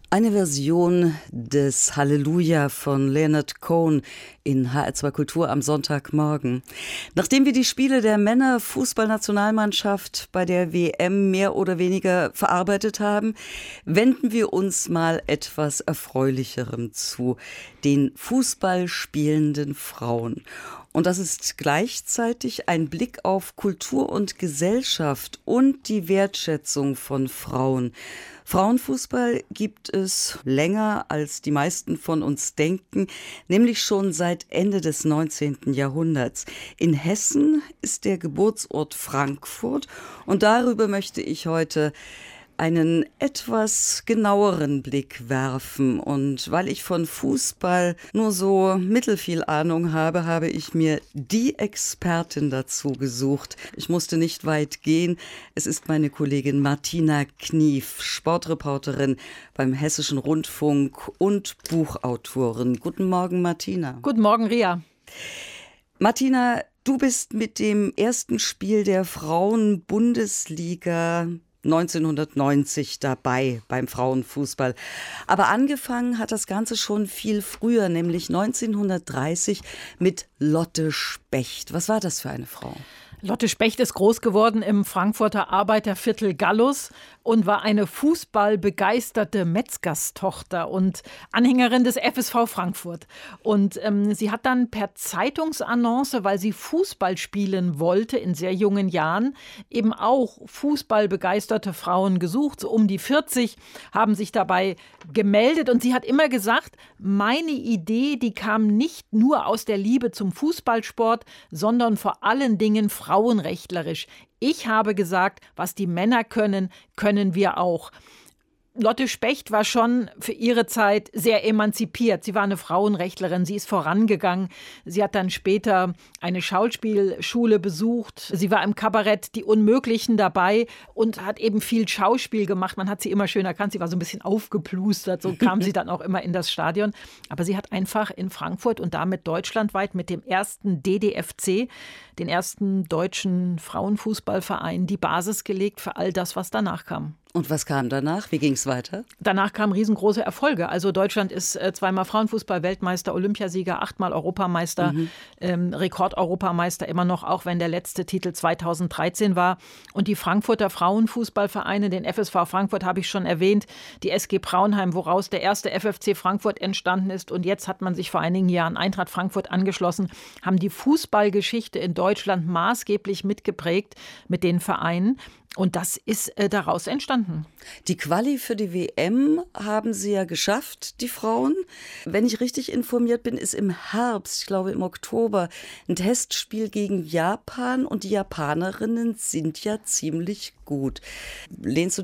Eine Version des Halleluja von Leonard Cohen in HR2 Kultur am Sonntagmorgen. Nachdem wir die Spiele der Männer-Fußballnationalmannschaft bei der WM mehr oder weniger verarbeitet haben, wenden wir uns mal etwas Erfreulicherem zu, den Fußball spielenden Frauen. Und das ist gleichzeitig ein Blick auf Kultur und Gesellschaft und die Wertschätzung von Frauen. Frauenfußball gibt es länger, als die meisten von uns denken, nämlich schon seit Ende des 19. Jahrhunderts. In Hessen ist der Geburtsort Frankfurt und darüber möchte ich heute einen etwas genaueren Blick werfen. Und weil ich von Fußball nur so mittelfiel Ahnung habe, habe ich mir die Expertin dazu gesucht. Ich musste nicht weit gehen. Es ist meine Kollegin Martina Knief, Sportreporterin beim Hessischen Rundfunk und Buchautorin. Guten Morgen, Martina. Guten Morgen, Ria. Martina, du bist mit dem ersten Spiel der Frauen-Bundesliga 1990 dabei beim Frauenfußball. Aber angefangen hat das Ganze schon viel früher, nämlich 1930 mit Lotte Specht. Was war das für eine Frau? Lotte Specht ist groß geworden im Frankfurter Arbeiterviertel Gallus und war eine fußballbegeisterte Metzgerstochter und Anhängerin des FSV Frankfurt. Und sie hat dann per Zeitungsannonce, weil sie Fußball spielen wollte in sehr jungen Jahren, eben auch fußballbegeisterte Frauen gesucht. So um die 40 haben sich dabei gemeldet und sie hat immer gesagt, meine Idee, die kam nicht nur aus der Liebe zum Fußballsport, sondern vor allen Dingen frauenrechtlerisch. Ich habe gesagt, was die Männer können, können wir auch. Lotte Specht war schon für ihre Zeit sehr emanzipiert. Sie war eine Frauenrechtlerin, sie ist vorangegangen. Sie hat dann später eine Schauspielschule besucht. Sie war im Kabarett Die Unmöglichen dabei und hat eben viel Schauspiel gemacht. Man hat sie immer schön erkannt, sie war so ein bisschen aufgeplustert, so kam sie dann auch immer in das Stadion. Aber sie hat einfach in Frankfurt und damit deutschlandweit mit dem ersten DDFC, den ersten deutschen Frauenfußballverein, die Basis gelegt für all das, was danach kam. Und was kam danach? Wie ging es weiter? Danach kamen riesengroße Erfolge. Also Deutschland ist zweimal Frauenfußball-Weltmeister, Olympiasieger, 8-mal Europameister, Rekord-Europameister immer noch, auch wenn der letzte Titel 2013 war. Und die Frankfurter Frauenfußballvereine, den FSV Frankfurt habe ich schon erwähnt, die SG Praunheim, woraus der erste FFC Frankfurt entstanden ist. Und jetzt hat man sich vor einigen Jahren Eintracht Frankfurt angeschlossen, haben die Fußballgeschichte in Deutschland maßgeblich mitgeprägt mit den Vereinen. Und das ist daraus entstanden. Die Quali für die WM haben sie ja geschafft, die Frauen. Wenn ich richtig informiert bin, ist im Herbst, ich glaube im Oktober, ein Testspiel gegen Japan. Und die Japanerinnen sind ja ziemlich gut. Lehnst du